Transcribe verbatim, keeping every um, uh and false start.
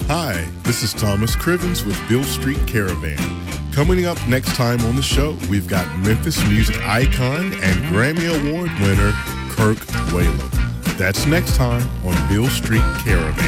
Hi, this is Thomas Crivens with Bill Street Caravan. Coming up next time on the show, we've got Memphis music icon and Grammy Award winner Kirk Whalum. That's next time on Bill Street Caravan.